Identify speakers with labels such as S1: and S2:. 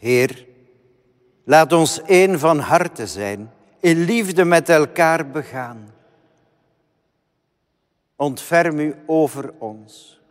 S1: Heer, laat ons één van harte zijn, in liefde met elkaar begaan. Ontferm u over ons.